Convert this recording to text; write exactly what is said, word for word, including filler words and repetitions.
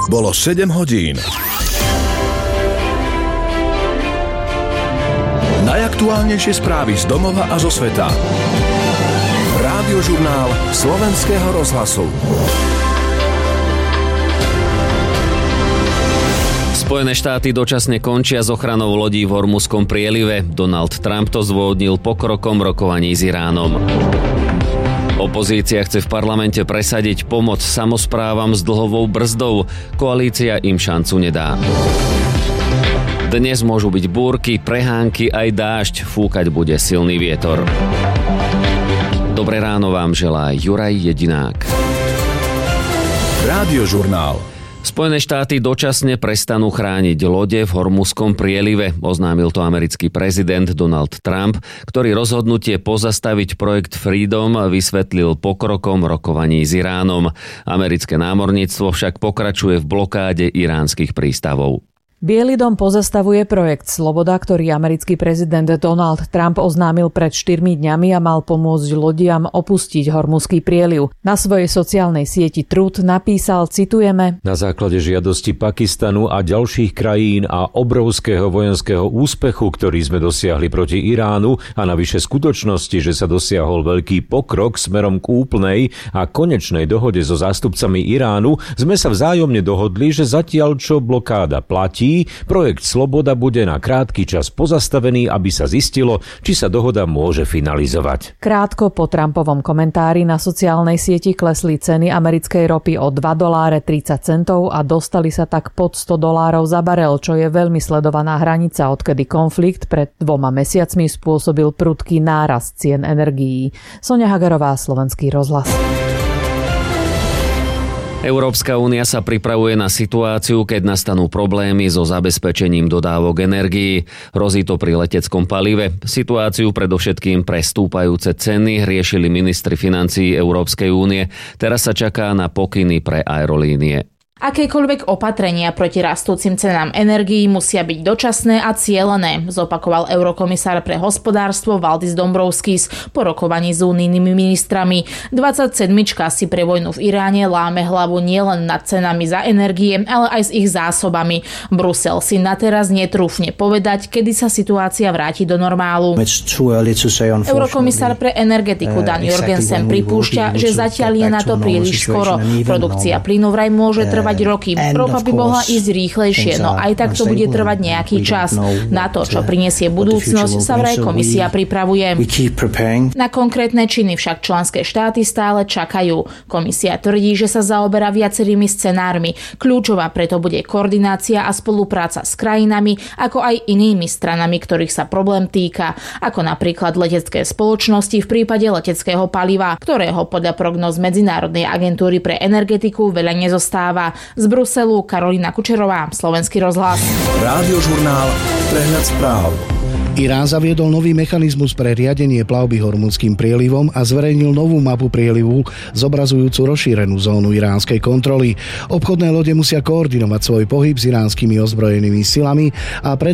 Bolo sedem hodín. Najaktuálnejšie správy z domova a zo sveta. Rádiožurnál Slovenského rozhlasu. Spojené štáty dočasne končia s ochranou lodí v Hormuzskom prielive. Donald Trump to zdôvodnil pokrokom rokovaní s Iránom. Opozícia chce v parlamente presadiť pomoc samosprávam s dlhovou brzdou. Koalícia im šancu nedá. Dnes môžu byť búrky, prehánky aj dážď. Fúkať bude silný vietor. Dobré ráno vám želá Juraj Jedinák. Rádiožurnál. Spojené štáty dočasne prestanú chrániť lode v Hormuzskom prielive, oznámil to americký prezident Donald Trump, ktorý rozhodnutie pozastaviť projekt Freedom vysvetlil pokrokom rokovaní s Iránom. Americké námorníctvo však pokračuje v blokáde iránskych prístavov. Biely dom pozastavuje projekt Sloboda, ktorý americký prezident Donald Trump oznámil pred štyrmi dňami a mal pomôcť lodiam opustiť Hormuzský prieliv. Na svojej sociálnej sieti Truth napísal, citujeme: Na základe žiadosti Pakistanu a ďalších krajín a obrovského vojenského úspechu, ktorý sme dosiahli proti Iránu a navyše skutočnosti, že sa dosiahol veľký pokrok smerom k úplnej a konečnej dohode so zástupcami Iránu, sme sa vzájomne dohodli, že zatiaľ čo blokáda platí, projekt Sloboda bude na krátky čas pozastavený, aby sa zistilo, či sa dohoda môže finalizovať. Krátko po Trumpovom komentári na sociálnej sieti klesli ceny americkej ropy o dva doláre tridsať centov a dostali sa tak pod sto dolárov za barel, čo je veľmi sledovaná hranica, odkedy konflikt pred dvoma mesiacmi spôsobil prudký nárast cien energií. Soňa Hagarová, Slovenský rozhlas. Európska únia sa pripravuje na situáciu, keď nastanú problémy so zabezpečením dodávok energií. Hrozí to pri leteckom palive. Situáciu predovšetkým pre stúpajúce ceny riešili ministri financií Európskej únie. Teraz sa čaká na pokyny pre aerolínie. Akékoľvek opatrenia proti rastúcim cenám energií musia byť dočasné a cielené, zopakoval eurokomisár pre hospodárstvo Valdis Dombrovskis po rokovaní s unijnými ministrami. dvadsaťsedmička si pre vojnu v Iráne láme hlavu nielen nad cenami za energie, ale aj s ich zásobami. Brusel si na teraz netrúfne povedať, kedy sa situácia vráti do normálu. Eurokomisár pre energetiku Dan Jorgensen pripúšťa, že zatiaľ je na to príliš skoro. Produkcia plynu vraj môže trvať roky. Ropa by mohla ísť rýchlejšie, no aj tak to bude trvať nejaký čas. Na to, čo prinesie budúcnosť, sa vraj komisia pripravuje. Na konkrétne činy však členské štáty stále čakajú. Komisia tvrdí, že sa zaoberá viacerými scenármi. Kľúčová preto bude koordinácia a spolupráca s krajinami, ako aj inými stranami, ktorých sa problém týka, ako napríklad letecké spoločnosti v prípade leteckého paliva, ktorého podľa prognóz Medzinárodnej agentúry pre energetiku veľa nezostáva. Z Bruselu Karolina Kučerová, Slovenský rozhlas. Rádiožurnál, prehľad správ. Irán zaviedol nový mechanizmus pre riadenie plavby Hormuzským prielivom a zverejnil novú mapu prielivu zobrazujúcu rozšírenú zónu iránskej kontroly. Obchodné lode musia koordinovať svoj pohyb s iránskymi ozbrojenými silami a preto